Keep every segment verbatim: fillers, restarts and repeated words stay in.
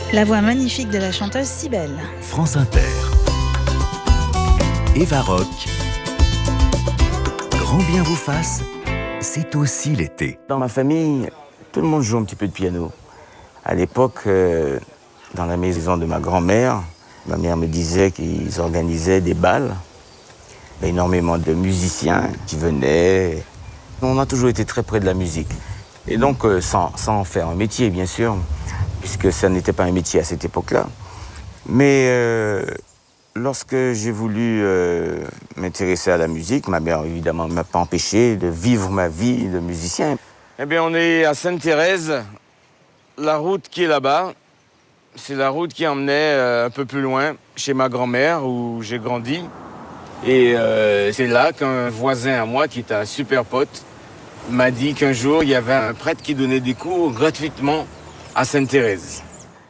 La voix magnifique de la chanteuse Cybèle. France Inter. Eva Rock. Grand bien vous fasse, c'est aussi l'été. Dans ma famille, tout le monde joue un petit peu de piano. À l'époque, euh, dans la maison de ma grand-mère, ma mère me disait qu'ils organisaient des bals. Il y avait énormément de musiciens qui venaient. On a toujours été très près de la musique. Et donc, euh, sans, sans en faire un métier, bien sûr, puisque ça n'était pas un métier à cette époque-là. Mais euh, lorsque j'ai voulu euh, m'intéresser à la musique, ma mère, évidemment, ne m'a pas empêché de vivre ma vie de musicien. Eh bien, on est à Sainte-Thérèse. La route qui est là-bas, c'est la route qui emmenait euh, un peu plus loin, chez ma grand-mère, où j'ai grandi. Et euh, c'est là qu'un voisin à moi, qui était un super pote, m'a dit qu'un jour, il y avait un prêtre qui donnait des cours gratuitement à Sainte-Thérèse.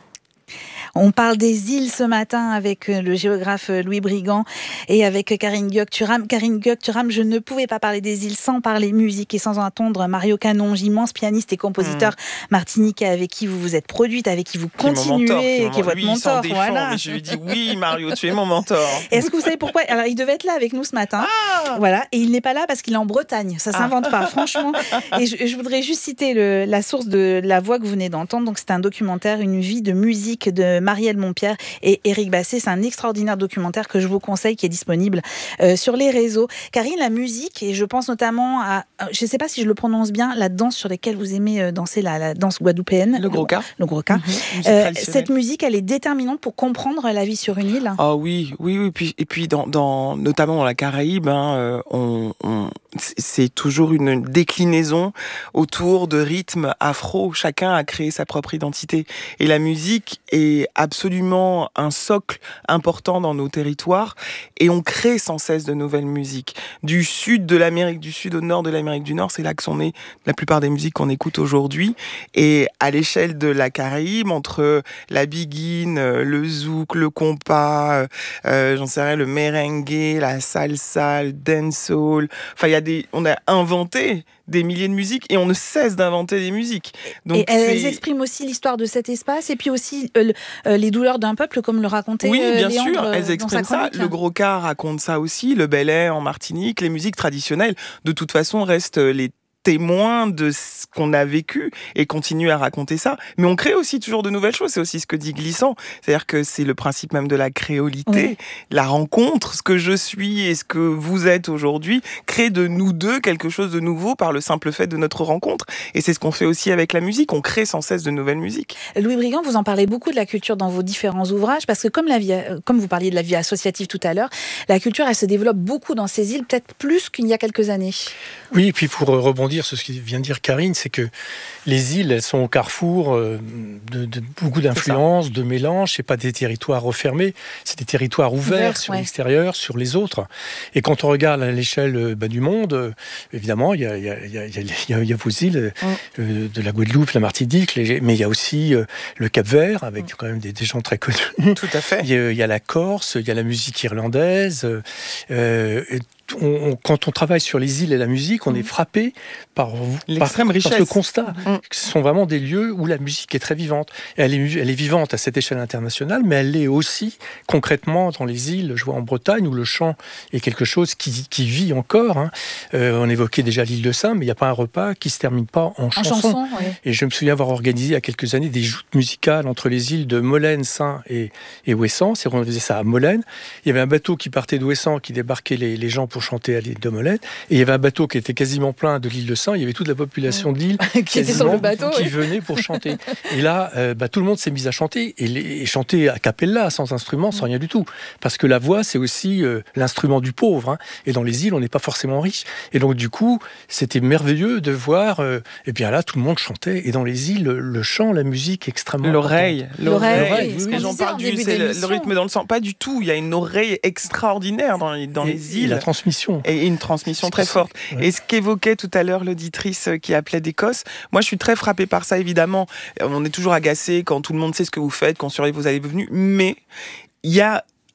On parle des îles ce matin avec le géographe Louis Brigand et avec Karine Guyoc-Thuram. Karine Guyoc-Thuram, je ne pouvais pas parler des îles sans parler musique et sans entendre Mario Canonge, immense pianiste et compositeur mmh. martiniquais avec qui vous vous êtes produite, avec qui vous continuez, qui, qui est votre lui, mentor. Défend, voilà. Mais je lui dis oui, Mario, tu es mon mentor. Est-ce que vous savez pourquoi? Alors, il devait être là avec nous ce matin. Ah voilà, et il n'est pas là parce qu'il est en Bretagne. Ça ne s'invente ah. pas, franchement. Et je, je voudrais juste citer le, la source de la voix que vous venez d'entendre. Donc, c'est un documentaire, Une vie de musique de Marielle Montpierre et Éric Basset. C'est un extraordinaire documentaire que je vous conseille, qui est disponible euh, sur les réseaux. Karine, la musique, et je pense notamment à, je ne sais pas si je le prononce bien, la danse sur laquelle vous aimez danser, la, la danse guadeloupéenne. Le gros-cas. Le gros-cas. Mmh, euh, cette musique, elle est déterminante pour comprendre la vie sur une île. Ah oui, oui, oui. Puis, et puis, dans, dans, notamment dans la Caraïbe, hein, on, on, c'est toujours une déclinaison autour de rythmes afro. Chacun a créé sa propre identité. Et la musique est absolument un socle important dans nos territoires et on crée sans cesse de nouvelles musiques. Du sud de l'Amérique du Sud au nord de l'Amérique du Nord, c'est là que sont nées la plupart des musiques qu'on écoute aujourd'hui. Et à l'échelle de la Caraïbe, entre la biguine, le zouk, le compas, euh, j'en sais rien, le merengue, la salsa, le dancehall, enfin il y a des, on a inventé des milliers de musiques et on ne cesse d'inventer des musiques. Donc et elles c'est... expriment aussi l'histoire de cet espace et puis aussi euh, euh, les douleurs d'un peuple, comme le racontait oui, bien Léandre, sûr, elles expriment ça. Le gros-cas raconte ça aussi, le belay en Martinique, les musiques traditionnelles, de toute façon, restent les témoins de ce qu'on a vécu et continue à raconter ça. Mais on crée aussi toujours de nouvelles choses. C'est aussi ce que dit Glissant. C'est-à-dire que c'est le principe même de la créolité, oui. La rencontre, ce que je suis et ce que vous êtes aujourd'hui, crée de nous deux quelque chose de nouveau par le simple fait de notre rencontre. Et c'est ce qu'on fait aussi avec la musique. On crée sans cesse de nouvelles musiques. Louis Brigand, vous en parlez beaucoup de la culture dans vos différents ouvrages parce que comme, la vie, comme vous parliez de la vie associative tout à l'heure, la culture, elle se développe beaucoup dans ces îles, peut-être plus qu'il y a quelques années. Oui, et puis pour rebondir sur ce que vient de dire Karine, c'est que les îles, elles sont au carrefour de, de beaucoup d'influences, de mélanges. C'est pas des territoires refermés, c'est des territoires ouverts Ouvert, sur ouais. l'extérieur, sur les autres. Et quand on regarde à l'échelle bah, du monde, évidemment, il y a, y, a, y, a, y, a, y a vos îles, mm. euh, de la Guadeloupe, la Martinique, les, mais il y a aussi euh, le Cap-Vert, avec mm. quand même des, des gens très connus. Tout à fait. Il y, y a la Corse, il y a la musique irlandaise. Euh, On, on, quand on travaille sur les îles et la musique, on mmh. est frappé par, l'extrême par, richesse. par ce constat. Mmh. Ce sont vraiment des lieux où la musique est très vivante. Et elle, est, elle est vivante à cette échelle internationale, mais elle l'est aussi concrètement dans les îles. Je vois en Bretagne où le chant est quelque chose qui, qui vit encore. Hein. Euh, on évoquait déjà l'île de Saint, mais il n'y a pas un repas qui ne se termine pas en, en chanson. chanson ouais. Et je me souviens avoir organisé il y a quelques années des joutes musicales entre les îles de Molène, Saint et, et Ouessant. C'est on faisait ça à Molène. Il y avait un bateau qui partait d'Ouessant qui débarquait les, les gens pour chanter à l'île de Molène, et il y avait un bateau qui était quasiment plein de l'île de Saint, il y avait toute la population de l'île qui était sur le bateau, qui oui. venait pour chanter. Et là, euh, bah, tout le monde s'est mis à chanter, et, les, et chanter a cappella, sans instrument, sans rien du tout. Parce que la voix, c'est aussi euh, l'instrument du pauvre, hein. Et dans les îles, on n'est pas forcément riche. Et donc, du coup, c'était merveilleux de voir, euh, et bien là, tout le monde chantait, et dans les îles, le chant, la musique, extrêmement L'oreille. importante. L'oreille. L'oreille. Oui, oui, j'en parle du c'est le, le rythme dans le sang. Pas du tout. Il y a une oreille extraordinaire dans les, dans et, les îles. Et la transmission. Et une transmission très forte. Ouais. Et ce qu'évoquait tout à l'heure l'auditrice qui appelait d'Écosse, moi je suis très frappée par ça, évidemment. On est toujours agacé quand tout le monde sait ce que vous faites, quand on surveille vos allées et venues, mais il y a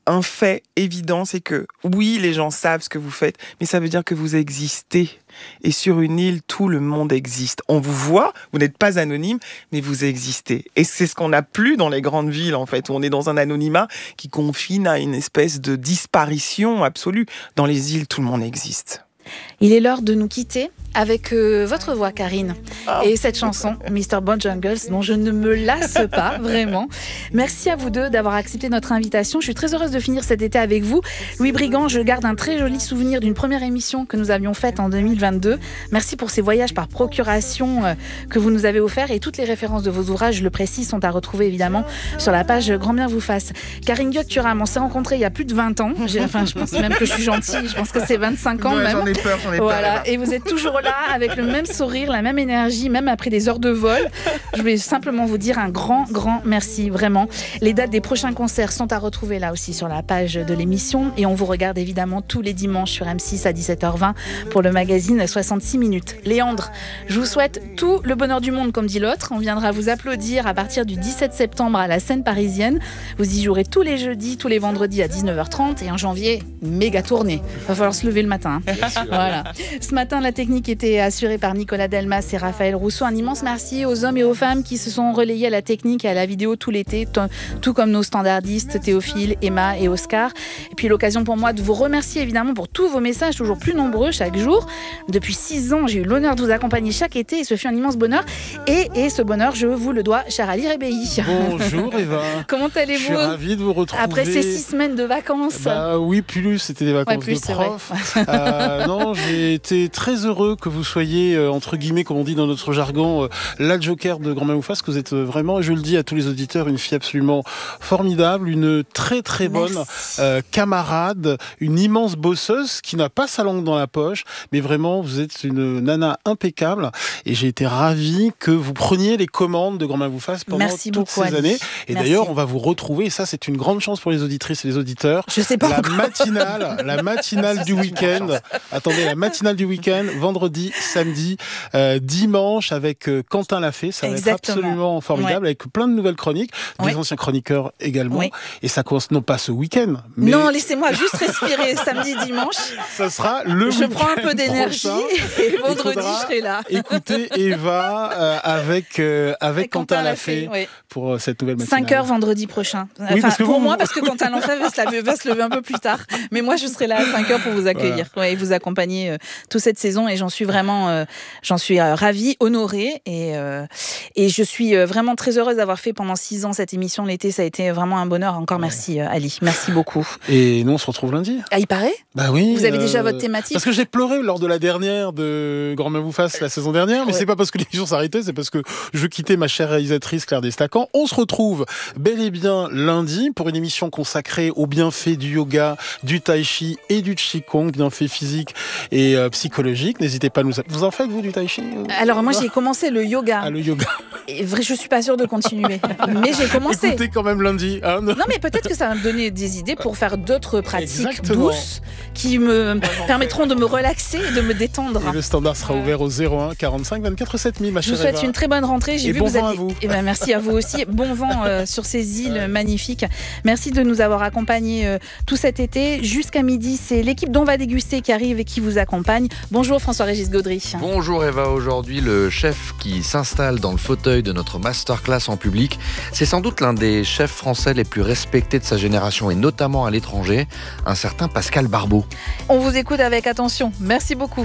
un fait évident, c'est que oui, les gens savent ce que vous faites, mais ça veut dire que vous existez. Et sur une île, tout le monde existe. On vous voit, vous n'êtes pas anonyme, mais vous existez. Et c'est ce qu'on n'a plus dans les grandes villes, en fait, où on est dans un anonymat qui confine à une espèce de disparition absolue. Dans les îles, tout le monde existe. Il est l'heure de nous quitter avec euh, votre voix, Karine, oh. et cette chanson, mister Bojangles, dont je ne me lasse pas, vraiment. Merci à vous deux d'avoir accepté notre invitation. Je suis très heureuse de finir cet été avec vous. Louis Brigand, je garde un très joli souvenir d'une première émission que nous avions faite en deux mille vingt-deux. Merci pour ces voyages par procuration euh, que vous nous avez offerts, et toutes les références de vos ouvrages, je le précise, sont à retrouver évidemment sur la page Grand bien vous fasse. Karine Guyoc-Thuram, on s'est rencontrés il y a plus de vingt ans. J'ai, enfin, je pense même que je suis gentille, je pense que c'est vingt-cinq ans, ouais, même. J'en ai peur, j'en ai voilà. peur. Et vous êtes toujours là, avec le même sourire, la même énergie, même après des heures de vol. Je voulais simplement vous dire un grand, grand merci, vraiment. Les dates des prochains concerts sont à retrouver là aussi sur la page de l'émission, et on vous regarde évidemment tous les dimanches sur M six à dix-sept heures vingt pour le magazine soixante-six minutes. Léandre, je vous souhaite tout le bonheur du monde, comme dit l'autre. On viendra vous applaudir à partir du dix-sept septembre à la scène parisienne. Vous y jouerez tous les jeudis, tous les vendredis à dix-neuf heures trente, et en janvier, méga tournée. Il va falloir se lever le matin. Hein. Voilà. Ce matin, la technique était assurée par Nicolas Delmas et Raphaël Rousseau. Un immense merci aux hommes et aux femmes qui se sont relayés à la technique et à la vidéo tout l'été, t- tout comme nos standardistes Théophile, Emma et Oscar. Et puis l'occasion pour moi de vous remercier évidemment pour tous vos messages, toujours plus nombreux chaque jour. Depuis six ans, j'ai eu l'honneur de vous accompagner chaque été, et ce fut un immense bonheur. Et, et ce bonheur, je vous le dois, cher Ali Rebéi. Bonjour Eva. Comment allez-vous ? Je suis ravi de vous retrouver. Après ces six semaines de vacances. Bah oui, plus, c'était des vacances ouais, plus, de prof. euh, non, j'ai été très heureux que vous soyez, euh, entre guillemets, comme on dit dans notre jargon, euh, la joker de Grand bien vous fasse, que vous êtes euh, vraiment, et je le dis à tous les auditeurs, une fille absolument formidable, une très très bonne euh, camarade, une immense bosseuse qui n'a pas sa langue dans la poche, mais vraiment, vous êtes une nana impeccable, et j'ai été ravi que vous preniez les commandes de Grand bien vous fasse pendant Merci toutes beaucoup, ces Ali. années. Et Merci. D'ailleurs, on va vous retrouver, et ça, c'est une grande chance pour les auditrices et les auditeurs. Je sais pas la encore. matinale, la matinale du week-end. Attendez, la matinale du week-end, vendredi, samedi, euh, dimanche, avec euh, Quentin Lafay. Ça va Exactement. être absolument formidable, ouais. Avec plein de nouvelles chroniques, des ouais. anciens chroniqueurs également. Ouais. Et ça commence non pas ce week-end, mais... Non, laissez-moi juste respirer samedi, dimanche. Ça sera le Je week-end prends un peu d'énergie et vendredi, je serai là. Écoutez Eva euh, avec, euh, avec, avec Quentin, Quentin Lafay oui. pour euh, cette nouvelle matinale. cinq heures vendredi prochain. Enfin, oui, parce que pour vous... moi, parce que Quentin Lafay va se, va se lever un peu plus tard. Mais moi, je serai là à cinq heures pour vous accueillir voilà. ouais, et vous accompagner euh, toute cette saison. Et j'en suis vraiment euh, j'en suis euh, ravie, honorée. Et, euh, et je suis euh, vraiment très heureuse d'avoir fait pendant six ans cette émission l'été. Ça a été vraiment un bonheur. Encore ouais. merci, euh, Ali. Merci beaucoup. Et nous, on se retrouve lundi. Ah, il paraît ? Bah oui. Vous avez euh... déjà votre thématique ? Parce que j'ai pleuré lors de la dernière de Grand bien vous fasse la saison dernière. Mais ouais. c'est pas parce que l'émission s'arrêtait, c'est parce que je quittais ma chère réalisatrice Claire Destacan. On se retrouve bel et bien lundi pour une émission consacrée aux bienfaits du yoga, du tai chi et du qigong, bienfaits physiques et euh, psychologiques. N'hésitez pas à nous... Vous en faites, vous, du tai chi ? Alors moi, j'ai commencé le yoga. Ah, le yoga. Et vrai, je suis pas sûre de continuer. Mais j'ai commencé. Écoutez quand même lundi. Hein, non, non, mais peut-être que ça va me donner des idées pour faire d'autres pratiques Exactement. douces qui me permettront de me relaxer et de me détendre. Et le standard sera ouvert au zéro un quarante-cinq vingt-quatre sept mille, ma chère Je vous souhaite Eva. une très bonne rentrée. J'ai et vu bon que vous vent aviez... à vous. Eh ben, merci à vous aussi. Bon vent euh, sur ces îles magnifiques. Merci de nous avoir accompagnés euh, tout cet été. Jusqu'à midi, c'est l'équipe d'On va déguster qui arrive et qui vous accompagne. Bonjour François-Régis Gaudry. Bonjour Eva. Aujourd'hui, le chef qui s'installe dans le fauteuil de notre masterclass en public, c'est sans doute l'un des chefs français les plus respectés de sa génération et notamment à l'étranger, un certain Pascal Barbeau. On vous écoute avec attention. Merci beaucoup.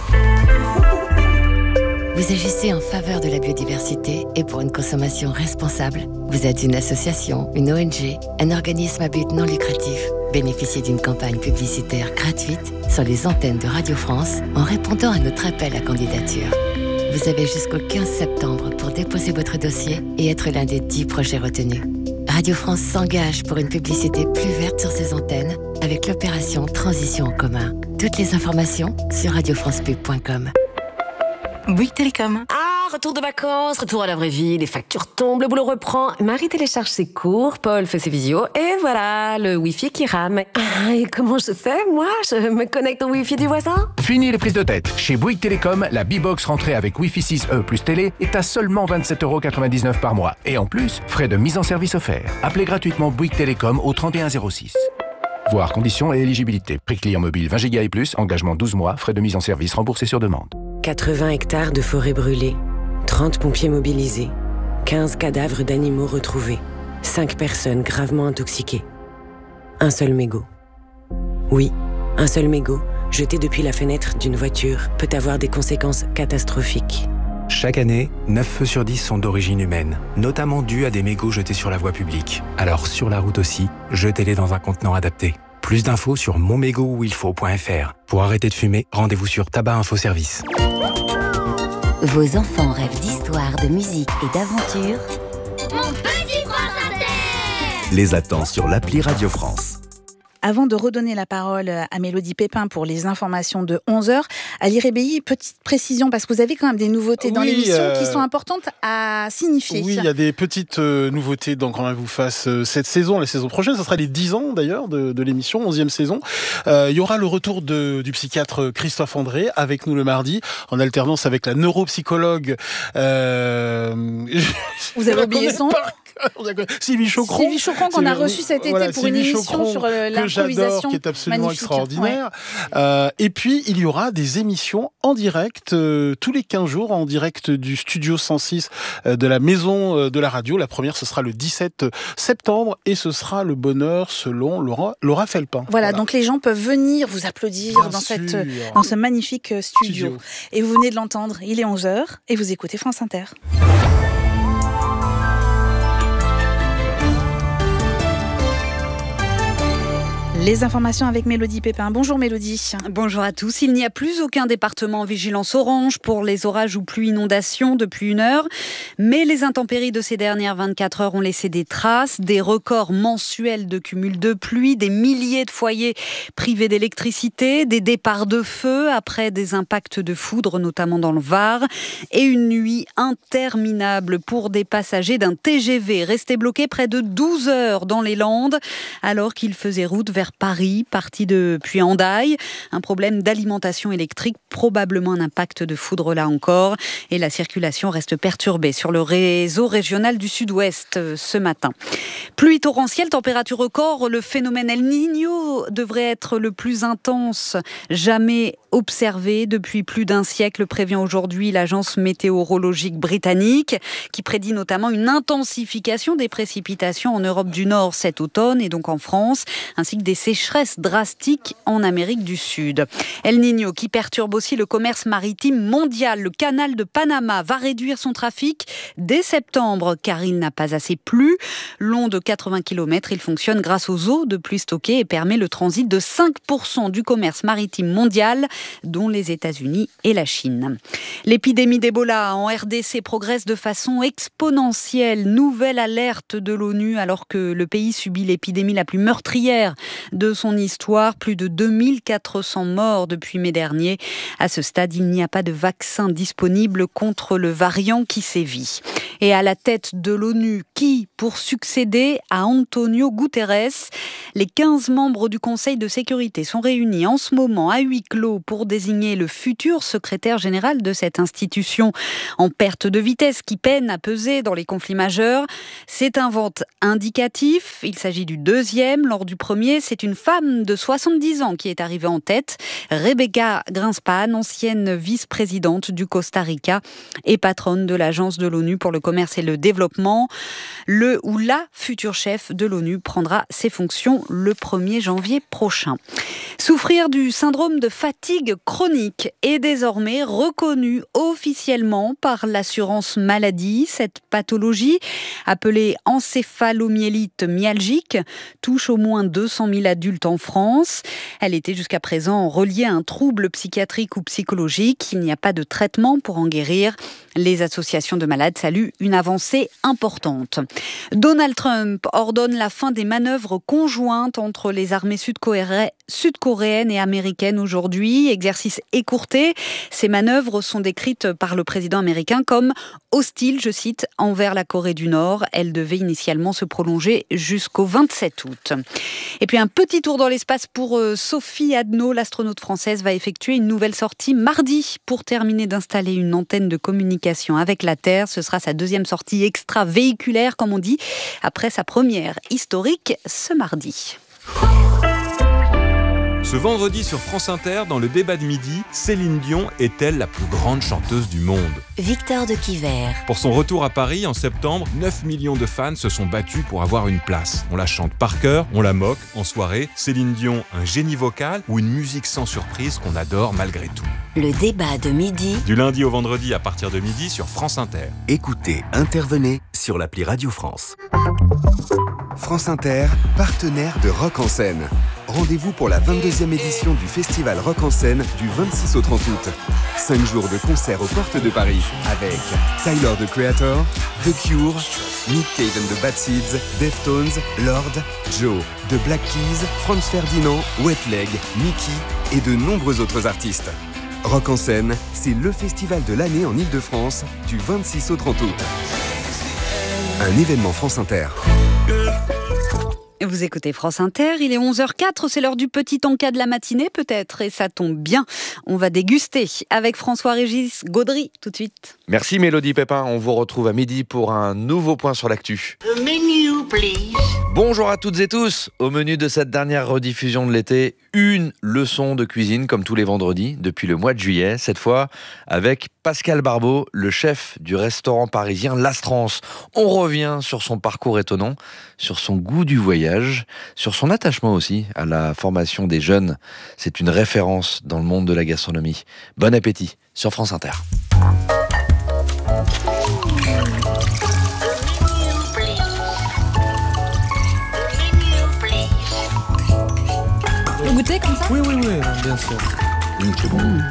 Vous agissez en faveur de la biodiversité et pour une consommation responsable. Vous êtes une association, une O N G, un organisme à but non lucratif. Bénéficiez d'une campagne publicitaire gratuite sur les antennes de Radio France en répondant à notre appel à candidature. Vous avez jusqu'au quinze septembre pour déposer votre dossier et être l'un des dix projets retenus. Radio France s'engage pour une publicité plus verte sur ses antennes avec l'opération Transition en commun. Toutes les informations sur radio france pub point com. Bouygues Télécom. Ah, retour de vacances, retour à la vraie vie, les factures tombent, le boulot reprend. Marie télécharge ses cours, Paul fait ses visios, et voilà, le Wi-Fi qui rame. Ah, et comment je fais, moi ? Je me connecte au Wi-Fi du voisin ? Fini les prises de tête. Chez Bouygues Télécom, la B-Box rentrée avec Wi-Fi six E plus télé est à seulement vingt-sept euros quatre-vingt-dix-neuf par mois. Et en plus, frais de mise en service offerts. Appelez gratuitement Bouygues Télécom au trente et un zéro six. Voir conditions et éligibilité. Prix client mobile vingt giga et plus, engagement douze mois, frais de mise en service remboursés sur demande. quatre-vingts hectares de forêt brûlée, trente pompiers mobilisés, quinze cadavres d'animaux retrouvés, cinq personnes gravement intoxiquées. Un seul mégot. Oui, un seul mégot, jeté depuis la fenêtre d'une voiture, peut avoir des conséquences catastrophiques. Chaque année, neuf feux sur dix sont d'origine humaine, notamment dus à des mégots jetés sur la voie publique. Alors sur la route aussi, jetez-les dans un contenant adapté. Plus d'infos sur mon mégot où il faut point f r. Pour arrêter de fumer, rendez-vous sur Tabac Info Service. Vos enfants rêvent d'histoire, de musique et d'aventure. Mon petit prince inter. Les attend sur l'appli Radio France. Avant de redonner la parole à Mélodie Pépin pour les informations de onze heures, Ali Rebéi, petite précision, parce que vous avez quand même des nouveautés dans oui, l'émission euh... qui sont importantes à signifier. Oui, il y a des petites euh, nouveautés dans Grand Main vous fasse euh, cette saison, la saison prochaine. Ça sera les dix ans d'ailleurs de, de l'émission, onzième saison. Euh, il y aura le retour de, du psychiatre Christophe André avec nous le mardi, en alternance avec la neuropsychologue. Euh... Vous avez oublié son Sylvie Chocron. Sylvie Chocron qu'on a reçu cet été voilà, pour Sylvie une émission Chocron, sur euh, l'improvisation. Qui est absolument magnifique. Extraordinaire. Ouais. Euh, et puis, il y aura des émissions en direct, euh, tous les quinze jours, en direct du studio cent six euh, de la Maison euh, de la Radio. La première, ce sera le dix-sept septembre et ce sera le bonheur selon Laura, Laura Felpin. Voilà, voilà, donc les gens peuvent venir vous applaudir dans, cette, dans ce magnifique studio. studio. Et vous venez de l'entendre, il est onze heures et vous écoutez France Inter. Les informations avec Mélodie Pépin. Bonjour Mélodie. Bonjour à tous. Il n'y a plus aucun département en vigilance orange pour les orages ou pluies inondations depuis une heure. Mais les intempéries de ces dernières vingt-quatre heures ont laissé des traces, des records mensuels de cumul de pluie, des milliers de foyers privés d'électricité, des départs de feu après des impacts de foudre, notamment dans le Var, et une nuit interminable pour des passagers d'un T G V restés bloqués près de douze heures dans les Landes alors qu'ils faisaient route vers Paris, parti depuis Hendaye. Un problème d'alimentation électrique, probablement un impact de foudre là encore. Et la circulation reste perturbée sur le réseau régional du Sud-Ouest ce matin. Pluie torrentielle, température record. Le phénomène El Niño devrait être le plus intense jamais observé depuis plus d'un siècle, prévient aujourd'hui l'agence météorologique britannique, qui prédit notamment une intensification des précipitations en Europe du Nord cet automne et donc en France, ainsi que des sécheresses drastiques en Amérique du Sud. El Niño qui perturbe aussi le commerce maritime mondial. Le canal de Panama va réduire son trafic dès septembre car il n'a pas assez plu. Long de quatre-vingts kilomètres, il fonctionne grâce aux eaux de pluie stockées et permet le transit de cinq pour cent du commerce maritime mondial, dont les États-Unis et la Chine. L'épidémie d'Ebola en R D C progresse de façon exponentielle. Nouvelle alerte de l'ONU alors que le pays subit l'épidémie la plus meurtrière de son histoire. Plus de deux mille quatre cents morts depuis mai dernier. À ce stade, il n'y a pas de vaccin disponible contre le variant qui sévit. Et à la tête de l'ONU, qui pour succéder à Antonio Guterres? Les quinze membres du Conseil de sécurité sont réunis en ce moment à huis clos pour désigner le futur secrétaire général de cette institution en perte de vitesse qui peine à peser dans les conflits majeurs. C'est un vote indicatif. Il s'agit du deuxième. Lors du premier, c'est une femme de soixante-dix ans qui est arrivée en tête. Rebecca Greenspan, ancienne vice-présidente du Costa Rica et patronne de l'Agence de l'ONU pour le commerce et le développement. Le ou la future chef de l'ONU prendra ses fonctions le premier janvier prochain. Souffrir du syndrome de fatigue chronique est désormais reconnu officiellement par l'assurance maladie. Cette pathologie, appelée encéphalomyélite myalgique, touche au moins deux cent mille adultes en France. Elle était jusqu'à présent reliée à un trouble psychiatrique ou psychologique. Il n'y a pas de traitement pour en guérir. Les associations de malades saluent une avancée importante. Donald Trump ordonne la fin des manœuvres conjointes entre les armées sud-coréennes sud-coréennes et américaines aujourd'hui. Exercice écourté. Ces manœuvres sont décrites par le président américain comme hostiles, je cite, envers la Corée du Nord. Elles devaient initialement se prolonger jusqu'au vingt-sept août. Et puis un petit tour dans l'espace pour Sophie Adno. L'astronaute française va effectuer une nouvelle sortie mardi pour terminer d'installer une antenne de communication avec la Terre. Ce sera sa deuxième sortie extravéhiculaire, comme on dit, après sa première historique ce mardi. Ce vendredi sur France Inter, dans le débat de midi, Céline Dion est-elle la plus grande chanteuse du monde ? Victor de Quiver. Pour son retour à Paris en septembre, neuf millions de fans se sont battus pour avoir une place. On la chante par cœur, on la moque en soirée. Céline Dion, un génie vocal ou une musique sans surprise qu'on adore malgré tout ? Le débat de midi. Du lundi au vendredi à partir de midi sur France Inter. Écoutez, intervenez sur l'appli Radio France. France Inter, partenaire de Rock en Scène. Rendez-vous pour la vingt-deuxième édition du Festival Rock en Scène du vingt-six au trente août. Cinq jours de concerts aux portes de Paris avec Tyler, the Creator, The Cure, Nick Cave and the Bad Seeds, Deftones, Lord, Joe, The Black Keys, Franz Ferdinand, Wet Leg, Mickey et de nombreux autres artistes. Rock en Scène, c'est le festival de l'année en Ile-de-France du vingt-six au trente août. Un événement France Inter. Vous écoutez France Inter, il est onze heures zéro quatre, c'est l'heure du petit encas de la matinée peut-être, et ça tombe bien, on va déguster avec François-Régis Gaudry tout de suite. Merci Mélodie Pépin, on vous retrouve à midi pour un nouveau point sur l'actu. The menu, please. Bonjour à toutes et tous, au menu de cette dernière rediffusion de l'été, une leçon de cuisine comme tous les vendredis depuis le mois de juillet, cette fois avec Pascal Barbeau, le chef du restaurant parisien L'Astrance. On revient sur son parcours étonnant, sur son goût du voyage, sur son attachement aussi à la formation des jeunes. C'est une référence dans le monde de la gastronomie. Bon appétit sur France Inter. Vous goûtez comme ça ? Oui, oui, oui, bien sûr. Mmh, c'est bon. Mmh.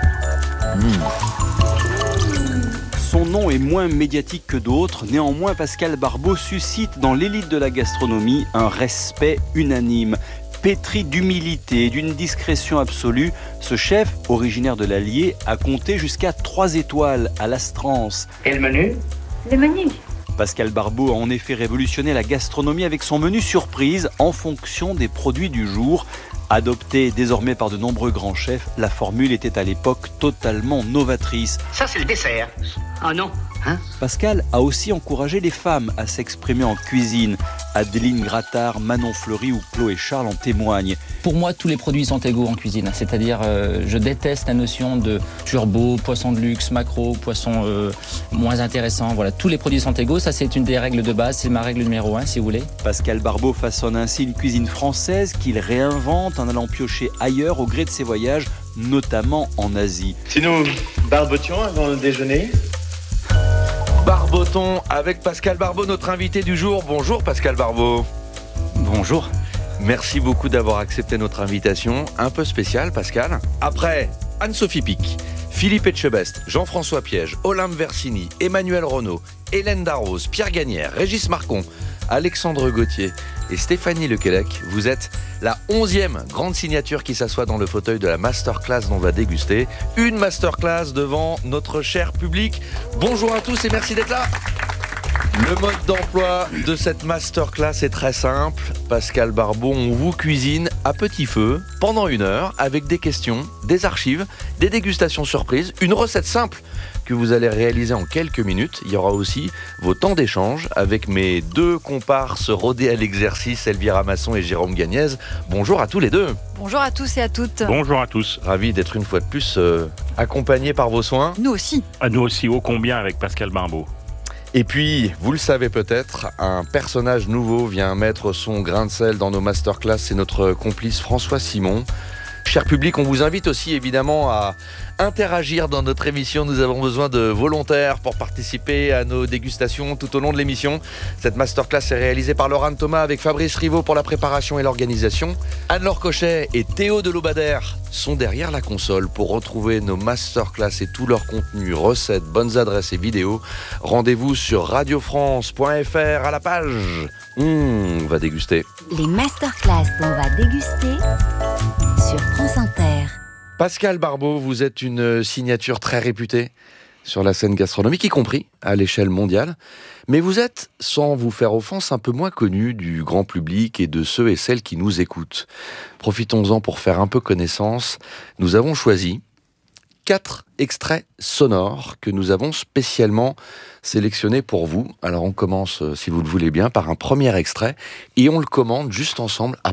Son nom est moins médiatique que d'autres, néanmoins Pascal Barbeau suscite dans l'élite de la gastronomie un respect unanime. Pétri d'humilité et d'une discrétion absolue, ce chef, originaire de l'Allier, a compté jusqu'à trois étoiles à l'Astrance. Et le menu ? Le menu. Pascal Barbeau a en effet révolutionné la gastronomie avec son menu surprise en fonction des produits du jour. Adoptée désormais par de nombreux grands chefs, la formule était à l'époque totalement novatrice. Ça, c'est le dessert. Ah non, hein ? Pascal a aussi encouragé les femmes à s'exprimer en cuisine. Adeline Grattard, Manon Fleury ou Chloé Charles en témoignent. Pour moi, tous les produits sont égaux en cuisine. C'est-à-dire, euh, je déteste la notion de turbo, poisson de luxe, macro, poisson euh, moins intéressant. Voilà, tous les produits sont égaux. Ça, c'est une des règles de base. C'est ma règle numéro un, si vous voulez. Pascal Barbeau façonne ainsi une cuisine française qu'il réinvente en allant piocher ailleurs au gré de ses voyages, notamment en Asie. Si nous barbotions avant le déjeuner ? Barbotons avec Pascal Barbeau, notre invité du jour. Bonjour Pascal Barbeau. Bonjour. Merci beaucoup d'avoir accepté notre invitation. Un peu spéciale, Pascal. Après Anne-Sophie Pic, Philippe Etchebest, Jean-François Piège, Olympe Versini, Emmanuel Renaud, Hélène Darroze, Pierre Gagnère, Régis Marcon, Alexandre Gauthier et Stéphanie Lequelec, vous êtes la onzième grande signature qui s'assoit dans le fauteuil de la masterclass dont on va déguster. Une masterclass devant notre cher public. Bonjour à tous et merci d'être là. Le mode d'emploi de cette masterclass est très simple. Pascal Barbeau, on vous cuisine à petit feu pendant une heure avec des questions, des archives, des dégustations surprises, une recette simple que vous allez réaliser en quelques minutes. Il y aura aussi vos temps d'échange avec mes deux comparses rodés à l'exercice, Elvira Masson et Jérôme Gagnez. Bonjour à tous les deux. Bonjour à tous et à toutes. Bonjour à tous. Ravi d'être une fois de plus euh, accompagné par vos soins. Nous aussi. À nous aussi, ô combien avec Pascal Barbeau. Et puis, vous le savez peut-être, un personnage nouveau vient mettre son grain de sel dans nos masterclass, c'est notre complice François Simon. Cher public, on vous invite aussi évidemment à interagir dans notre émission. Nous avons besoin de volontaires pour participer à nos dégustations tout au long de l'émission. Cette masterclass est réalisée par Laurent Thomas avec Fabrice Rivaud pour la préparation et l'organisation. Anne-Laure Cochet et Théo Delobader sont derrière la console pour retrouver nos masterclass et tout leur contenu, recettes, bonnes adresses et vidéos. Rendez-vous sur radio france point f r à la page. Mmh, on va déguster. Les masterclass qu'on va déguster sur France Inter. Pascal Barbeau, vous êtes une signature très réputée sur la scène gastronomique, y compris à l'échelle mondiale. Mais vous êtes, sans vous faire offense, un peu moins connu du grand public et de ceux et celles qui nous écoutent. Profitons-en pour faire un peu connaissance. Nous avons choisi quatre extraits sonores que nous avons spécialement sélectionnés pour vous. Alors on commence, si vous le voulez bien, par un premier extrait et on le commande juste ensemble après.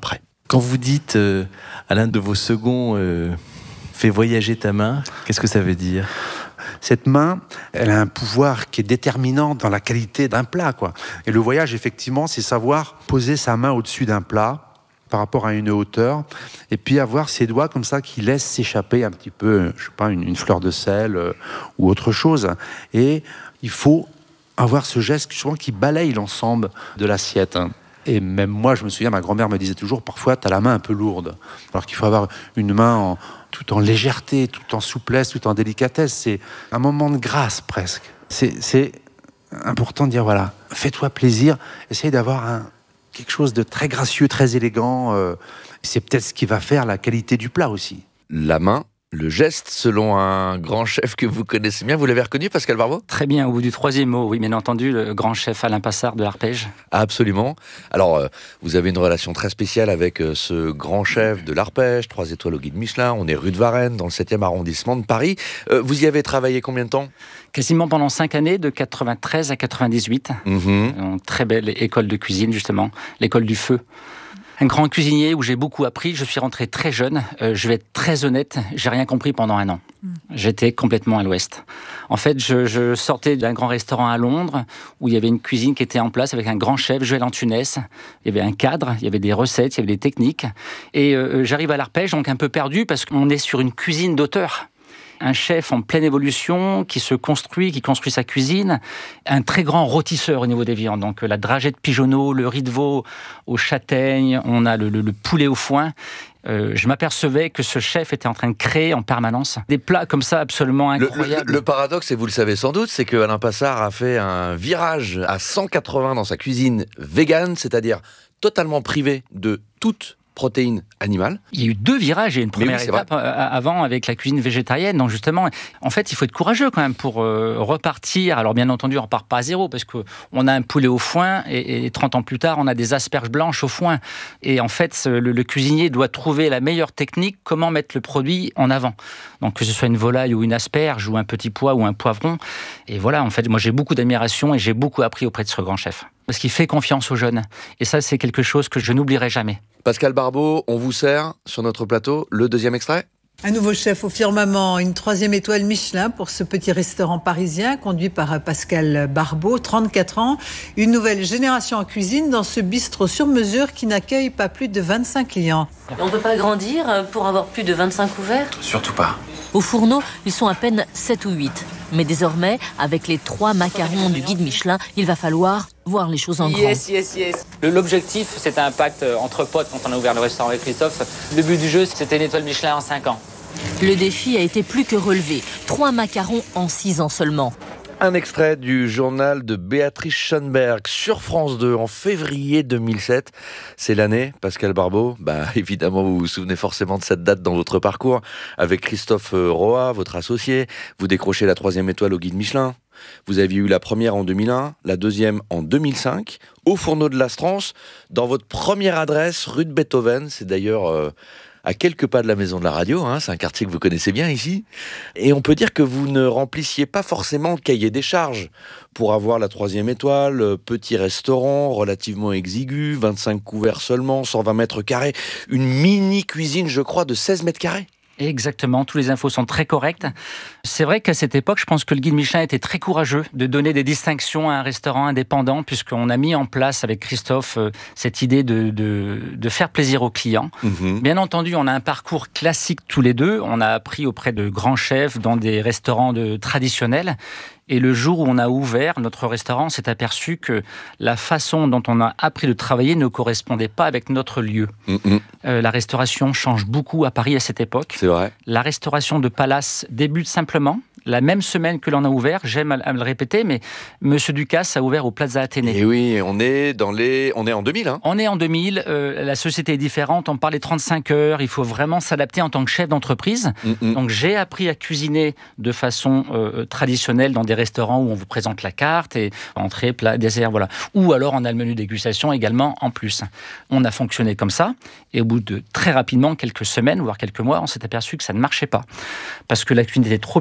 Quand vous dites euh, à l'un de vos seconds euh, « fais voyager ta main », qu'est-ce que ça veut dire ? Cette main, elle a un pouvoir qui est déterminant dans la qualité d'un plat, quoi. Et le voyage, effectivement, c'est savoir poser sa main au-dessus d'un plat par rapport à une hauteur, et puis avoir ses doigts comme ça qui laissent s'échapper un petit peu, je sais pas, une, une fleur de sel euh, ou autre chose. Et il faut avoir ce geste souvent qui balaye l'ensemble de l'assiette. Et même moi, je me souviens, ma grand-mère me disait toujours, parfois, tu as la main un peu lourde. Alors qu'il faut avoir une main en, tout en légèreté, tout en souplesse, tout en délicatesse. C'est un moment de grâce, presque. C'est, c'est important de dire, voilà, fais-toi plaisir, essaye d'avoir un, quelque chose de très gracieux, très élégant. Euh, c'est peut-être ce qui va faire la qualité du plat aussi. La main, le geste, selon un grand chef que vous connaissez bien. Vous l'avez reconnu, Pascal Barbeau ? Très bien, au bout du troisième mot, oui, bien entendu, le grand chef Alain Passard de l'Arpège. Absolument. Alors, euh, vous avez une relation très spéciale avec euh, ce grand chef de l'Arpège, trois étoiles au guide Michelin. On est rue de Varennes, dans le septième arrondissement de Paris. Euh, vous y avez travaillé combien de temps ? Quasiment pendant cinq années, de quatre-vingt-treize à quatre-vingt-dix-huit. Mmh. Une très belle école de cuisine, justement, l'école du feu. Un grand cuisinier où j'ai beaucoup appris. Je suis rentré très jeune. Euh, je vais être très honnête, j'ai rien compris pendant un an. Mmh. J'étais complètement à l'ouest. En fait, je, je sortais d'un grand restaurant à Londres où il y avait une cuisine qui était en place avec un grand chef, Joël Antunes. Il y avait un cadre, il y avait des recettes, il y avait des techniques. Et euh, j'arrive à l'Arpège, donc un peu perdu parce qu'on est sur une cuisine d'auteur. Un chef en pleine évolution, qui se construit, qui construit sa cuisine. Un très grand rôtisseur au niveau des viandes. Donc la dragée de pigeonneau, le riz de veau aux châtaignes, on a le, le, le poulet au foin. Euh, je m'apercevais que ce chef était en train de créer en permanence des plats comme ça absolument incroyables. Le, le, le paradoxe, et vous le savez sans doute, c'est que Alain Passard a fait un virage à cent quatre-vingts dans sa cuisine végane, c'est-à-dire totalement privé de toute protéines animales. Il y a eu deux virages et une première oui, étape vrai. avant avec la cuisine végétarienne. Donc justement, en fait, il faut être courageux quand même pour euh, repartir. Alors bien entendu, on repart pas à zéro parce qu'on a un poulet au foin et, et trente ans plus tard, on a des asperges blanches au foin. Et en fait, le, le cuisinier doit trouver la meilleure technique, comment mettre le produit en avant. Donc que ce soit une volaille ou une asperge ou un petit pois ou un poivron. Et voilà, en fait, moi j'ai beaucoup d'admiration et j'ai beaucoup appris auprès de ce grand chef. Parce qu'il fait confiance aux jeunes. Et ça, c'est quelque chose que je n'oublierai jamais. Pascal Barbeau, on vous sert sur notre plateau le deuxième extrait ? Un nouveau chef au firmament, une troisième étoile Michelin pour ce petit restaurant parisien conduit par Pascal Barbeau, trente-quatre ans. Une nouvelle génération en cuisine dans ce bistrot sur mesure qui n'accueille pas plus de vingt-cinq clients. On ne peut pas grandir pour avoir plus de vingt-cinq couverts ? Surtout pas. Au fourneau, ils sont à peine sept ou huit. Mais désormais, avec les trois macarons du guide Michelin, il va falloir voir les choses en grand. Yes, yes, yes. L'objectif, c'était un pacte entre potes quand on a ouvert le restaurant avec Christophe. Le but du jeu, c'était une étoile Michelin en cinq ans. Le défi a été plus que relevé. Trois macarons en six ans seulement. Un extrait du journal de Béatrice Schoenberg sur France deux en février deux mille sept. C'est l'année, Pascal Barbeau. Bah, évidemment, vous vous souvenez forcément de cette date dans votre parcours. Avec Christophe Roa, votre associé, vous décrochez la troisième étoile au guide Michelin. Vous aviez eu la première en deux mille un, la deuxième en deux mille cinq, au fourneau de l'Astrance, dans votre première adresse, rue de Beethoven. C'est d'ailleurs euh, à quelques pas de la maison de la radio, hein, c'est un quartier que vous connaissez bien ici. Et on peut dire que vous ne remplissiez pas forcément le cahier des charges pour avoir la troisième étoile, petit restaurant relativement exigu, vingt-cinq couverts seulement, cent vingt mètres carrés, une mini-cuisine, je crois, de seize mètres carrés. Exactement, tous les infos sont très correctes. C'est vrai qu'à cette époque, je pense que le guide Michelin était très courageux de donner des distinctions à un restaurant indépendant, puisqu'on a mis en place avec Christophe euh, cette idée de, de, de faire plaisir aux clients. Mmh. Bien entendu, on a un parcours classique tous les deux. On a appris auprès de grands chefs dans des restaurants de, traditionnels. Et le jour où on a ouvert notre restaurant, on s'est aperçu que la façon dont on a appris de travailler ne correspondait pas avec notre lieu. Mmh. Euh, la restauration change beaucoup à Paris à cette époque. C'est vrai. La restauration de Palace débute simplement. La même semaine que l'on a ouvert, j'aime à le répéter, mais Monsieur Ducasse a ouvert au Plaza Athénée. Et oui, on est dans les, on est en deux mille. Hein. On est en deux mille. Euh, la société est différente. On parle des trente-cinq heures. Il faut vraiment s'adapter en tant que chef d'entreprise. Mm-hmm. Donc j'ai appris à cuisiner de façon euh, traditionnelle dans des restaurants où on vous présente la carte et entrée, plat, dessert, voilà. Ou alors on a le menu dégustation également en plus. On a fonctionné comme ça. Et au bout de très rapidement, quelques semaines, voire quelques mois, on s'est aperçu que ça ne marchait pas parce que la cuisine était trop petite.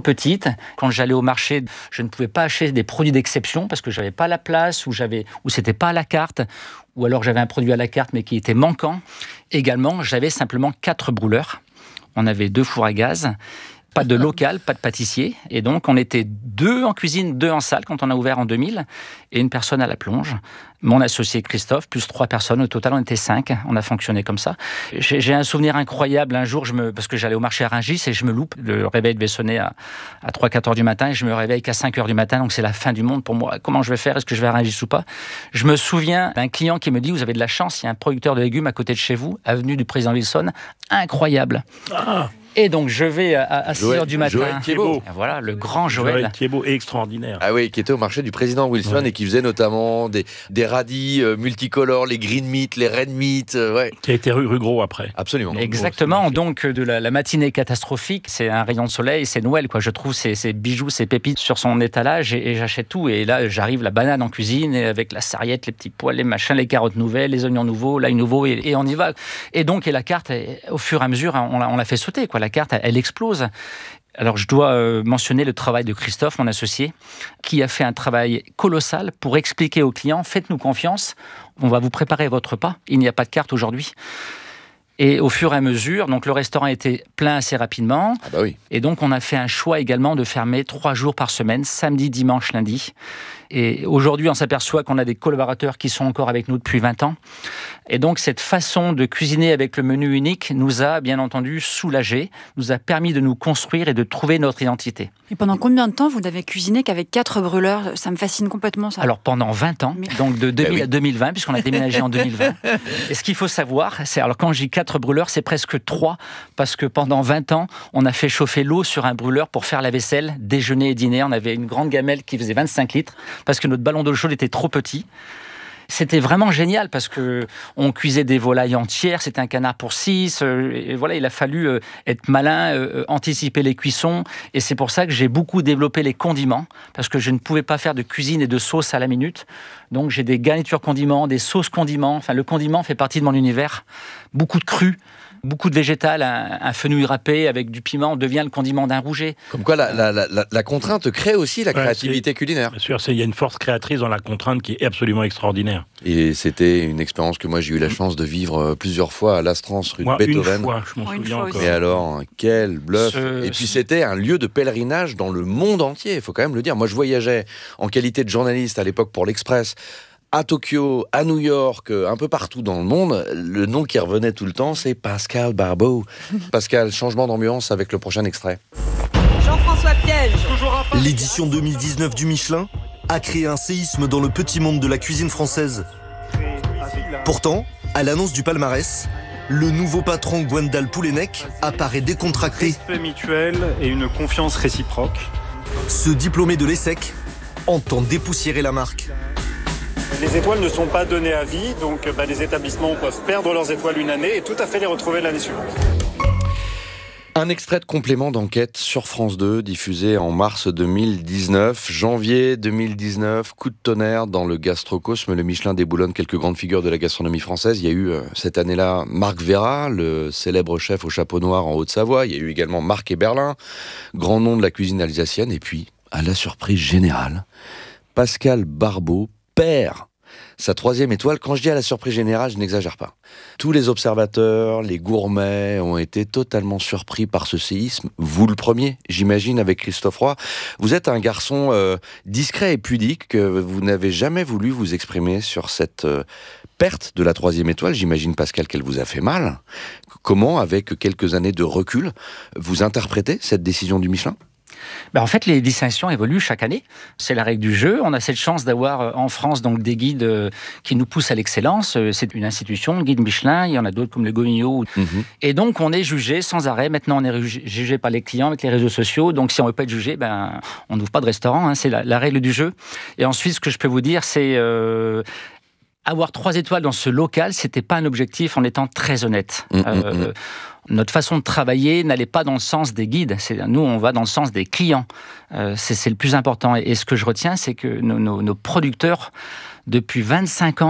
Quand j'allais au marché, je ne pouvais pas acheter des produits d'exception parce que j'avais pas la place ou j'avais ou c'était pas à la carte ou alors j'avais un produit à la carte mais qui était manquant. Également, j'avais simplement quatre brûleurs. On avait deux fours à gaz. Pas de local, pas de pâtissier. Et donc, on était deux en cuisine, deux en salle quand on a ouvert en deux mille et une personne à la plonge. Mon associé Christophe, plus trois personnes. Au total, on était cinq. On a fonctionné comme ça. J'ai, j'ai un souvenir incroyable. Un jour, je me, parce que j'allais au marché à Rungis et je me loupe. Le réveil devait sonner à, à trois quatre heures du matin et je me réveille qu'à cinq heures du matin. Donc, c'est la fin du monde pour moi. Comment je vais faire? Est-ce que je vais à Rungis ou pas? Je me souviens d'un client qui me dit, vous avez de la chance, il y a un producteur de légumes à côté de chez vous, avenue du Président Wilson. Incroyable. Ah. Et donc, je vais à, à six heures du matin. Joël Thiebaud. Voilà, le grand Joël. Joël Thiebaud, extraordinaire. Ah oui, qui était au marché du Président Wilson ouais. et qui faisait notamment des, des radis euh, multicolores, les green meat, les red meat. Euh, ouais. Qui a été rue, rue Gros après. Absolument. Exactement. Donc, de la, la matinée catastrophique, c'est un rayon de soleil, c'est Noël, quoi. Je trouve ces, ces bijoux, ces pépites sur son étalage et, et j'achète tout. Et là, j'arrive la banane en cuisine et avec la sarriette, les petits pois, les machins, les carottes nouvelles, les oignons nouveaux, l'ail nouveau et, et on y va. Et donc, et la carte, au fur et à mesure, on l'a, on l'a fait sauter, quoi. La carte, elle explose. Alors, je dois euh, mentionner le travail de Christophe, mon associé, qui a fait un travail colossal pour expliquer aux clients, faites-nous confiance, on va vous préparer votre repas, il n'y a pas de carte aujourd'hui. Et au fur et à mesure, donc le restaurant était plein assez rapidement. Ah bah oui. Et donc, on a fait un choix également de fermer trois jours par semaine, samedi, dimanche, lundi. Et aujourd'hui, on s'aperçoit qu'on a des collaborateurs qui sont encore avec nous depuis vingt ans. Et donc, cette façon de cuisiner avec le menu unique nous a, bien entendu, soulagés, nous a permis de nous construire et de trouver notre identité. Et pendant combien de temps vous n'avez cuisiné qu'avec quatre brûleurs? Ça me fascine complètement, ça. Alors, pendant vingt ans, Mais... donc de deux mille oui. à deux mille vingt, puisqu'on a déménagé en deux mille vingt. Et ce qu'il faut savoir, c'est, alors quand je dis quatre brûleurs, c'est presque trois, parce que pendant vingt ans, on a fait chauffer l'eau sur un brûleur pour faire la vaisselle, déjeuner et dîner. On avait une grande gamelle qui faisait vingt-cinq litres, parce que notre ballon d'eau chaude était trop petit. C'était vraiment génial parce que on cuisait des volailles entières, c'était un canard pour six. Euh, et voilà, il a fallu euh, être malin, euh, anticiper les cuissons. Et c'est pour ça que j'ai beaucoup développé les condiments parce que je ne pouvais pas faire de cuisine et de sauce à la minute. Donc j'ai des garnitures condiments, des sauces condiments. Enfin, le condiment fait partie de mon univers. Beaucoup de cru. Beaucoup de végétal, un, un fenouil râpé avec du piment devient le condiment d'un rouget. Comme quoi, la, la, la, la contrainte crée aussi la ouais, créativité culinaire. Bien sûr, il y a une force créatrice dans la contrainte qui est absolument extraordinaire. Et c'était une expérience que moi j'ai eu la chance de vivre plusieurs fois à l'Astrance, rue moi, de Beethoven. Une fois, je m'en souviens encore. Mais alors, quel bluff. Ce... Et puis c'était un lieu de pèlerinage dans le monde entier, il faut quand même le dire. Moi je voyageais en qualité de journaliste à l'époque pour l'Express, à Tokyo, à New York, un peu partout dans le monde. Le nom qui revenait tout le temps, c'est Pascal Barbeau. Pascal, changement d'ambiance avec le prochain extrait. Jean-François Piège. L'édition deux mille dix-neuf du Michelin a créé un séisme dans le petit monde de la cuisine française. Pourtant, à l'annonce du palmarès, le nouveau patron Gwendal Poulenec apparaît décontracté. Respect mutuel et une confiance réciproque. Ce diplômé de l'ESSEC entend dépoussiérer la marque. Les étoiles ne sont pas données à vie, donc bah, les établissements peuvent perdre leurs étoiles une année et tout à fait les retrouver l'année suivante. Un extrait de complément d'enquête sur France deux, diffusé en mars deux mille dix-neuf. Janvier deux mille dix-neuf, coup de tonnerre dans le gastrocosme. Le Michelin déboulonne quelques grandes figures de la gastronomie française. Il y a eu euh, cette année-là Marc Vera, le célèbre chef au chapeau noir en Haute-Savoie. Il y a eu également Marc Eberlin, grand nom de la cuisine alsacienne. Et puis, à la surprise générale, Pascal Barbeau perd sa troisième étoile. Quand je dis à la surprise générale, je n'exagère pas. Tous les observateurs, les gourmets ont été totalement surpris par ce séisme. Vous le premier, j'imagine, avec Christophe Roy. Vous êtes un garçon euh, discret et pudique, que vous n'avez jamais voulu vous exprimer sur cette euh, perte de la troisième étoile. J'imagine, Pascal, qu'elle vous a fait mal. Comment, avec quelques années de recul, vous interprétez cette décision du Michelin ? Ben en fait, les distinctions évoluent chaque année. C'est la règle du jeu. On a cette chance d'avoir en France donc des guides qui nous poussent à l'excellence. C'est une institution, le guide Michelin. Il y en a d'autres comme le Gourmillot. Mm-hmm. Et donc, on est jugé sans arrêt. Maintenant, on est jugé par les clients avec les réseaux sociaux. Donc, si on ne veut pas être jugé, ben, on n'ouvre pas de restaurant. Hein. C'est la, la règle du jeu. Et ensuite, ce que je peux vous dire, c'est... Euh, avoir trois étoiles dans ce local, c'était pas un objectif en étant très honnête. Mmh, euh, mmh. Notre façon de travailler n'allait pas dans le sens des guides. C'est, nous, on va dans le sens des clients. Euh, c'est, c'est le plus important. Et, et ce que je retiens, c'est que nos, nos, nos producteurs, depuis vingt-cinq ans,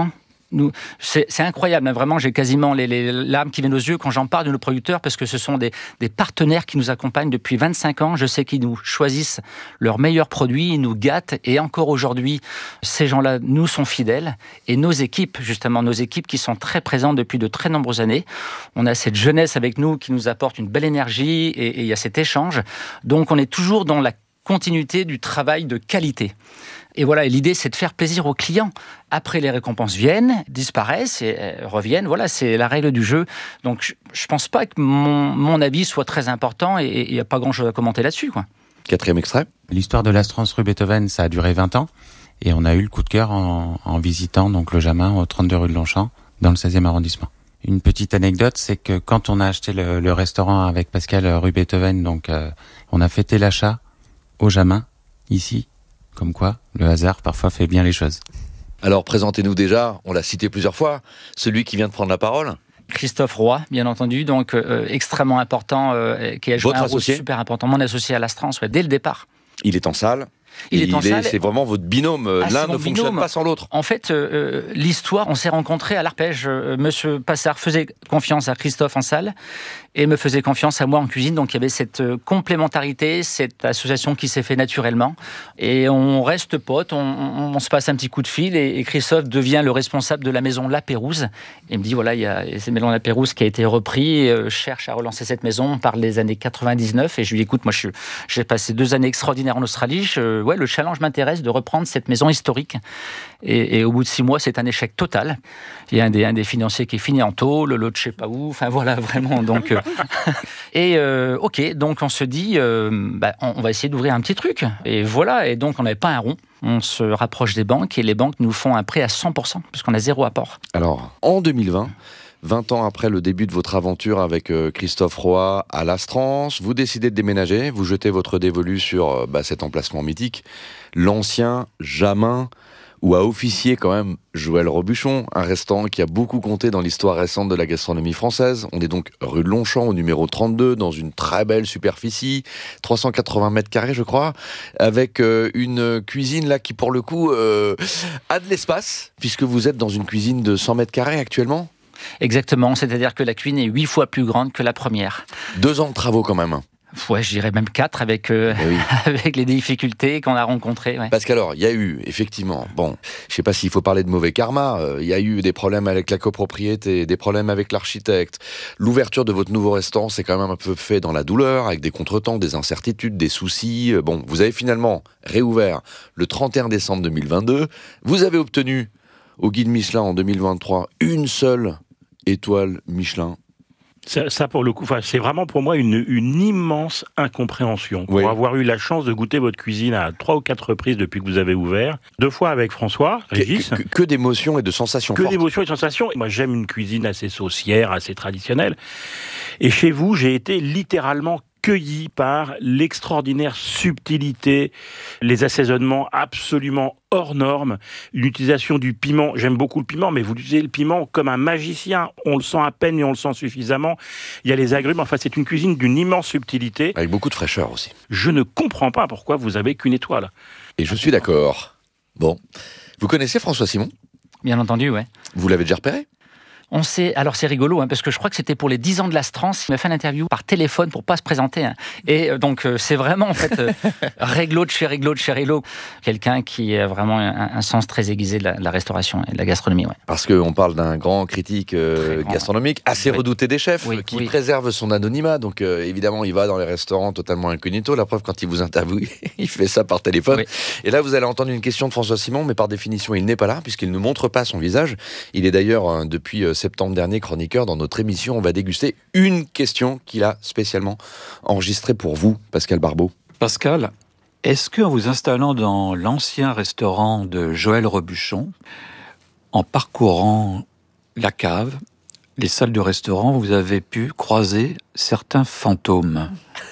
Nous, c'est, c'est incroyable, hein, vraiment, j'ai quasiment les, les larmes qui viennent aux yeux quand j'en parle de nos producteurs, parce que ce sont des, des partenaires qui nous accompagnent depuis vingt-cinq ans. Je sais qu'ils nous choisissent leurs meilleurs produits, ils nous gâtent, et encore aujourd'hui, ces gens-là nous sont fidèles, et nos équipes, justement, nos équipes qui sont très présentes depuis de très nombreuses années. On a cette jeunesse avec nous qui nous apporte une belle énergie, et il y a cet échange. Donc on est toujours dans la continuité du travail de qualité. Et voilà, et l'idée, c'est de faire plaisir aux clients. Après, les récompenses viennent, disparaissent et euh, reviennent. Voilà, c'est la règle du jeu. Donc, je ne pense pas que mon, mon avis soit très important et il n'y a pas grand-chose à commenter là-dessus, quoi. Quatrième extrait. L'histoire de l'Astrance rue Beethoven, ça a duré vingt ans. Et on a eu le coup de cœur en, en visitant donc, le Jamin au trente-deux rue de Longchamp, dans le seizième arrondissement. Une petite anecdote, c'est que quand on a acheté le, le restaurant avec Pascal rue Beethoven, donc, euh, on a fêté l'achat au Jamin, ici. Comme quoi, le hasard parfois fait bien les choses. Alors, présentez-nous déjà, on l'a cité plusieurs fois, celui qui vient de prendre la parole. Christophe Roy, bien entendu, donc euh, extrêmement important, euh, qui a joué Votre un associé rôle super important. Mon associé à l'Astrance, ouais, dès le départ. Il est en salle. Il est en salle. C'est vraiment votre binôme. Ah, L'un c'est ne mon fonctionne binôme. pas sans l'autre. En fait, euh, l'histoire, on s'est rencontrés à l'Arpège. Euh, Monsieur Passard faisait confiance à Christophe en salle et me faisait confiance à moi en cuisine. Donc il y avait cette euh, complémentarité, cette association qui s'est fait naturellement. Et on reste potes, on, on, on se passe un petit coup de fil et, et Christophe devient le responsable de la maison La Pérouse. Et il me dit, voilà, il y a cette maison La Pérouse qui a été repris, et, euh, cherche à relancer cette maison. On parle des années quatre-vingt-dix-neuf et je lui dis, écoute, moi je, j'ai passé deux années extraordinaires en Australie. Je, ouais, le challenge m'intéresse de reprendre cette maison historique. Et, et au bout de six mois, c'est un échec total. Il y a un des, un des financiers qui est fini en tôle, l'autre je sais pas où. Enfin voilà, vraiment. Donc, euh, et euh, ok, donc on se dit, euh, bah, on, on va essayer d'ouvrir un petit truc. Et voilà, et donc on n'avait pas un rond. On se rapproche des banques et les banques nous font un prêt à cent pour cent, puisqu'on a zéro apport. Alors, en deux mille vingt, vingt ans après le début de votre aventure avec Christophe Roy à l'Astrance, vous décidez de déménager, vous jetez votre dévolu sur bah, cet emplacement mythique, l'ancien Jamin, où a officié quand même Joël Robuchon, un restaurant qui a beaucoup compté dans l'histoire récente de la gastronomie française. On est donc rue de Longchamp, au numéro trente-deux, dans une très belle superficie, trois cent quatre-vingts mètres carrés je crois, avec euh, une cuisine là qui pour le coup euh, a de l'espace, puisque vous êtes dans une cuisine de cent mètres carrés actuellement. Exactement, c'est-à-dire que la cuisine est huit fois plus grande que la première. Deux ans de travaux quand même. Ouais, je dirais même quatre avec, euh, oui. avec les difficultés qu'on a rencontrées. Ouais. Parce qu'alors, il y a eu, effectivement, bon, je ne sais pas s'il faut parler de mauvais karma, il euh, y a eu des problèmes avec la copropriété, des problèmes avec l'architecte. L'ouverture de votre nouveau restaurant, c'est quand même un peu fait dans la douleur, avec des contretemps, des incertitudes, des soucis. Bon, vous avez finalement réouvert le trente et un décembre deux mille vingt-deux. Vous avez obtenu au Guide Michelin en deux mille vingt-trois une seule étoile Michelin. Ça, ça, pour le coup, c'est vraiment pour moi une, une immense incompréhension. Pour oui. avoir eu la chance de goûter votre cuisine à trois ou quatre reprises depuis que vous avez ouvert, deux fois avec François, Régis. Que, que, que d'émotions et de sensations Que fortes. d'émotions et de sensations. Moi, j'aime une cuisine assez saucière, assez traditionnelle. Et chez vous, j'ai été littéralement cueilli par l'extraordinaire subtilité, les assaisonnements absolument hors normes, une utilisation du piment. J'aime beaucoup le piment, mais vous utilisez le piment comme un magicien. On le sent à peine et on le sent suffisamment. Il y a les agrumes. Enfin, c'est une cuisine d'une immense subtilité. Avec beaucoup de fraîcheur aussi. Je ne comprends pas pourquoi vous avez qu'une étoile. Et je suis d'accord. Bon. Vous connaissez François Simon ? Bien entendu, ouais. Vous l'avez déjà repéré ? On sait, alors c'est rigolo, hein, parce que je crois que c'était pour les dix ans de l'Astrance, il m'a fait une interview par téléphone pour pas se présenter. Hein. Et euh, donc euh, c'est vraiment en fait euh, réglo de chez réglo de chez réglo, quelqu'un qui a vraiment un, un sens très aiguisé de la, de la restauration et de la gastronomie. Ouais. Parce qu'on parle d'un grand critique euh, grand. gastronomique, assez oui. redouté des chefs, oui, qui oui. préserve son anonymat. Donc euh, évidemment, il va dans les restaurants totalement incognito. La preuve, quand il vous interviewe, il fait ça par téléphone. Oui. Et là, vous allez entendre une question de François Simon, mais par définition, il n'est pas là, puisqu'il ne montre pas son visage. Il est d'ailleurs, hein, depuis euh, septembre dernier, chroniqueur dans notre émission. On va déguster une question qu'il a spécialement enregistrée pour vous, Pascal Barbeau. Pascal, est-ce qu'en vous installant dans l'ancien restaurant de Joël Robuchon, en parcourant la cave, les salles du restaurant, vous avez pu croiser certains fantômes ?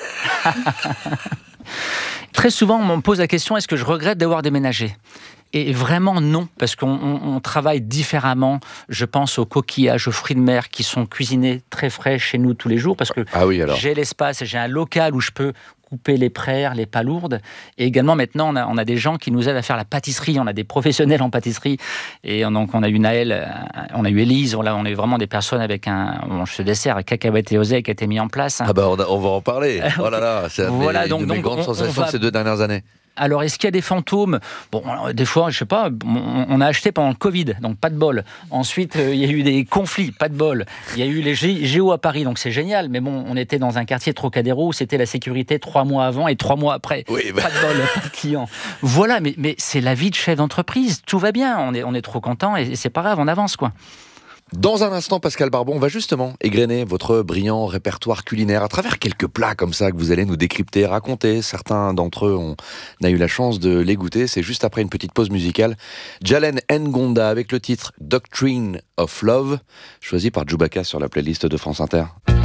Très souvent, on me pose la question, est-ce que je regrette d'avoir déménagé ? Et vraiment non, parce qu'on on, on travaille différemment. Je pense aux coquillages, aux fruits de mer qui sont cuisinés très frais chez nous tous les jours, parce que ah oui, alors. j'ai l'espace, j'ai un local où je peux couper les praires, les palourdes. Et également, maintenant, on a, on a des gens qui nous aident à faire la pâtisserie. On a des professionnels en pâtisserie. Et donc, on a eu Naël, on a eu Élise. On a, on a eu vraiment des personnes avec un... Bon, ce dessert, à cacahuètes et oseille qui a été mis en place. Ah bah, on, a, on va en parler. Oh là là, c'est voilà, une donc, de mes donc, grandes on, sensations on va... ces deux dernières années. Alors, est-ce qu'il y a des fantômes ? Bon, des fois, je sais pas, on a acheté pendant le Covid, donc pas de bol. Ensuite, euh, il y a eu des conflits, pas de bol. Il y a eu les G- Géo à Paris, donc c'est génial. Mais bon, on était dans un quartier Trocadéro où c'était la sécurité trois mois avant et trois mois après. Oui, bah... Pas de bol, pas de clients. Voilà, mais, mais c'est la vie de chef d'entreprise. Tout va bien, on est, on est trop content et c'est pas grave, on avance, quoi. Dans un instant, Pascal Barbon, on va justement égrener votre brillant répertoire culinaire à travers quelques plats comme ça que vous allez nous décrypter, raconter. Certains d'entre eux, on a eu la chance de les goûter. C'est juste après une petite pause musicale. Jalen Ngonda avec le titre Doctrine of Love, choisi par Djoubaka sur la playlist de France Inter.